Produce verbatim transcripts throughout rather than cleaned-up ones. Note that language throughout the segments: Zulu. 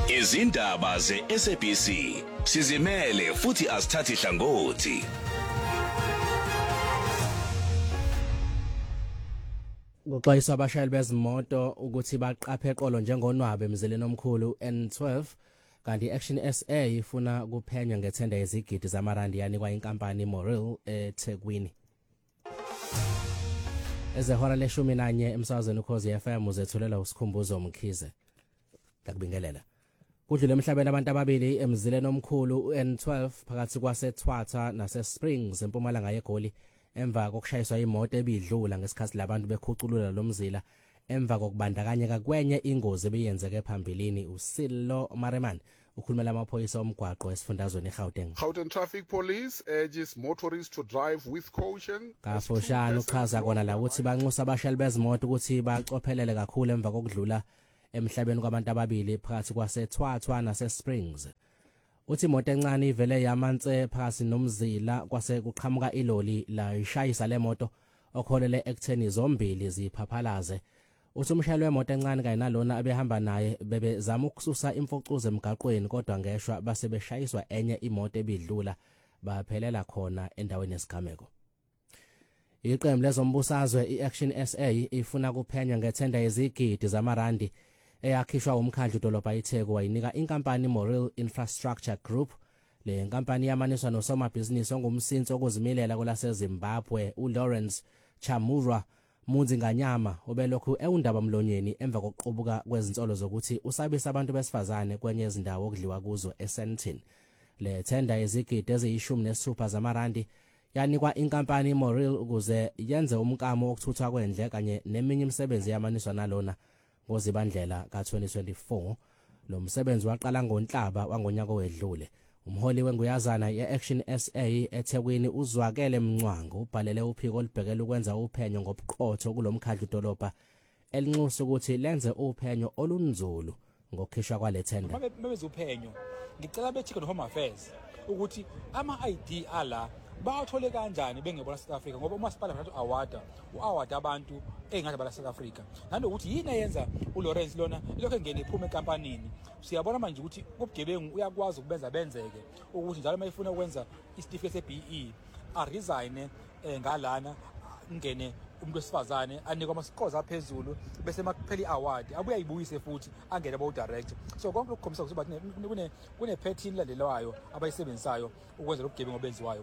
Izindaba ze-S A B C sizimele futhi asithathi hlangothi. Ngoxwayisa abashayeli bezimoto ukuthi baqaphe eqolo njengonwabe emzileni omkhulu N twelve kanti Action S A ifuna kuphenywa ngethenda yezigidi zamarandi yanikwa inkampani Moril eThekwini. Ezehora leshumi nanye emsazweni ukhozi F M uzethulela usikhumbuzo Mkhize. Ngakubingelela. Kudlule emhlabeni abantu ababili emzileni omkhulu N twelve phakathi kwaseThwatha naseSprings eMpumalanga yeGoli emva kokushayiswa imoto ebidlula ngesikhathi labantu bekhuculula lomzila emva kokubandakanyeka kwenye ingozi ebiyenzeke phambilini. uSilo Mareman ukhulumela amaphoyisa omgwaqo esifundazweni eGauteng. Gauteng Traffic Police urges motorists to drive with caution. Kafoshana uchaza kona la ukuthi banxusa abashayeli bezimoto ukuthi bacophelele kakhulu emva kokudlula emhlabeni kwabantu ababili phakathi kwaseThwathwa naseSprings. Uthi imoto encane ivele yamanze phakathi nomzila kwase kuqhamuka iloli la ishayisa lemoto okholele ekutheni zombili ziphaphalaze. Uthi umshayeli wemoto encane kanye nalona abehamba naye bebezama ukususa imfucuze emgaqweni kodwa ngeshwa base beshayiswa enye imoto ebidlula baphelela khona endaweni yesigameko. Iqembu lezombusazwe iAction S A ifuna kuphenywa ngethenda yezigidi zamarandi eyakhishwa umkhandlu dolobha iTheku wayinika inkampani Moril Infrastructure Group. Le nkampani yamaniswa nosomabhizinisi ongumsinsi okuzimilela kwelaseZimbabwe uLawrence Chamura Munzinganyama obelokhu ewundaba mlonyeni emva kokuqubuka kwezinsolo zokuthi usabisa abantu besifazane kwenye izindawo okudliwa kuzo eSentin. Le thenda yezigidi eziyishumi nesithupha zamarandi yanikwa inkampani Moril ukuze yenze umkamo wokuthuthwa kwendle kanye neminye imisebenzi yamaniswa nalona ngozibandlela ka twenty twenty-four. Lo msebenzi waqala ngoNhlaba wangonyaka owedlule. Umholi wenguyazana yeAction S A eThekwini uZwakele Mncwango ubhalele uphiko olubhekela ukwenza uphenyo ngobuqotho kulomkhandlu dolobha elinxusa ukuthi lenze uphenyo olunzulu ngokukhishwa kwalethenda. Mabeze uphenyo ngicela beChicken Home Affairs ukuthi ama I D ala bawathole kanjani bengebona South Africa ngoba umasipala ngathi award uaward abantu engathi bala South Africa nanokuthi yini eyenza uLawrence lona lokho engene iphuma enkampanini. Siyabona manje ukuthi ubugebengu uyakwazi ukubenza benzeke ukuthi njalo mayifuna ukwenza isitifiketi se-B E a resign ngalana ngene umuntu wesifazane anikwa amasiqoza aphezulu bese makupheli award abuye ayibuyise futhi angene abo direct. So konke lokukhombisa ukuthi kune kune pattern lalelayo abayisebenzisayo ukwenza lobugebengu obenziwayo.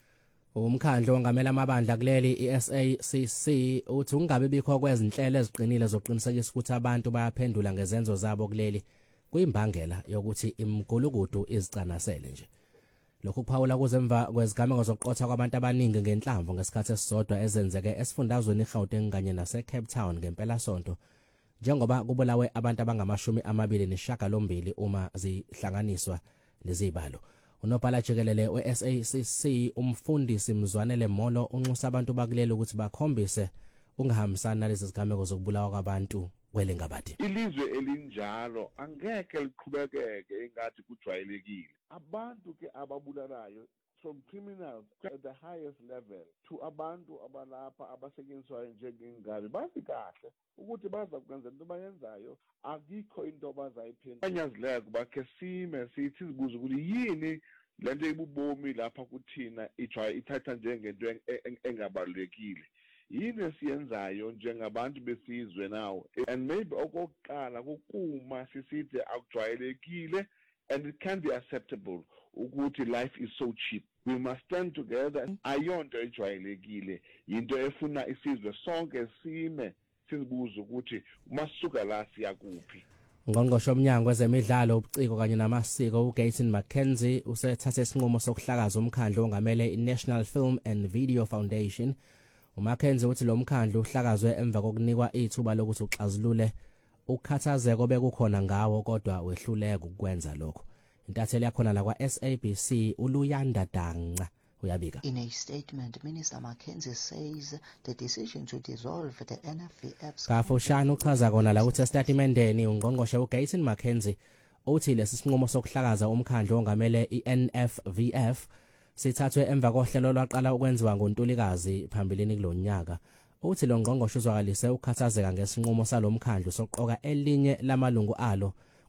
Umkhandlu ongamela amabandla kuleli iS A C C uthi ungabe bikho kwezinhlelo eziqinile zokuqinisekisa ukuthi abantu bayaphendula ngezenzo zabo kuleli kuyimbangela yokuthi imgulukudu izicanasele nje. Lokhu kuphawula kuzemva kwezigameko zokuqotha kwabantu abaningi ngenhlamvu ngesikhathi esisodwa ezenzeke esifundazweni eGauteng kanye naseCape Town ngempela sonto njengoba kubulawe abantu abangamashumi amabili nesishiyagalombili uma zihlanganiswa lezi zibalo. Unobhala jikelele we-S A C C umfundisi Mzwanele Molo unxusa abantu bakuleli ukuthi bakhombise ungahambisana nalezi zigameko zokubulawa kwabantu kwelengabadi. Ilizwe elinjalo angeke liqhubekeke engathi kujwayelekile. Abantu ke ababulalayo from criminals at the highest level to abantu abalapha abasetyenziswayo njengengabi bazi kahle ukuthi baza kwenza into bayenzayo akikho into abazayiphendula. Banyazileyo kuba ke sime sithi sibuza ukuthi yini lento ebubomi lapha kuthina ithatha njengento engabalulekile. Yini esiyenzayo njengabantu besizwe nawo and maybe okokuqala kokuma sisithi akujwayelekile and it can be acceptable ukuthi life is so cheap. We must stand together. Ayonto ejwayelekile into efuna isizwe sonke sime sizibuza ukuthi masuka la siya kuphi. Ngqongqoshe omnyango wezemidlalo ubuciko kanye namasiko uGayton McKenzie usethathe isinqumo sokuhlakaza umkhandlu ongamele iNational Film and Video Foundation. uMcKenzie uthi lo mkhandlu uhlakazwe emva kokunikwa ithuba lokuthi uxazulule ukukhathazeka obekukhona ngawo kodwa wehluleka ukwenza lokho. Intatheli yakhona la kwa S A B C uLuyanda Danqa uyabika. In a statement, Minister McKenzie says the decision to dissolve the N F V F Kafoshana uchaza kona la uthi estatementeni ungqongqoshe uGayton McKenzie uthi lesi sinqumo sokuhlakaza umkhandlu ongamele iN F V F sithathwe emva kohlelo lwaqala ukwenziwa ngoNtulikazi phambilini kulonyaka. Uthi lo ngqongqoshe uzwakalise ukukhathazeka ngesinqumo salomkhandlu soqoka elinye lamalungu alo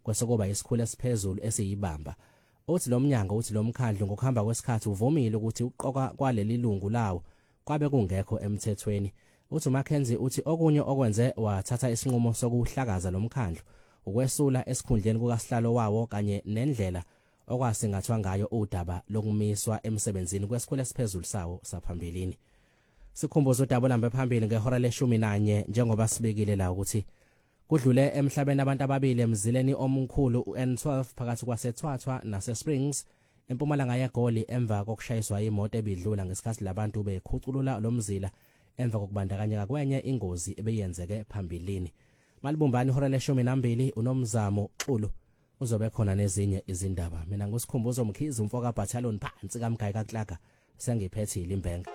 kwesokuba isikhulu esiphezulu esiyibamba. Uthi lo mnyango uthi lo mkhandlu ngokuhamba kwesikhathi uvumile ukuthi uqoka kwaleli lungu lawo kwabe kungekho emthethweni. Uthi uMackenzie uthi okunye okwenze wathatha isinqumo sokuhlakaza lo mkhandlu ukwesula esikhundleni kukaSihlalo wawo kanye nendlela okwasingathwa ngayo udaba lokumiswa emsebenzini kwesikhulu esiphezulu sawo saphambilini. Sikhumbuza udaba lambe phambili ngehora leshumi nanye njengoba sibekile la ukuthi kudlule emhlabeni abantu ababili emzileni omkhulu uN twelve phakathi kwaseThwathwa naseSprings empumalanga yeGoli emva kokushayiswa imoto ebidlula ngesikhathi labantu bekhuculula lomzila emva kokubandakanyeka kwenye ingozi ebeyenzeke phambilini. Malibumbani ihora leshumi nambili uNomzamo Xulu uzobe khona nezinye izindaba. Mina nguSikhumbuzo Mkhize umfoka battalion phansi kaMgayi kaKlaga sengiphethe ilimbenga.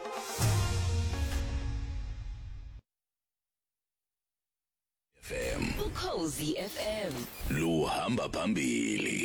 F M Ukhozi F M luhamba phambili.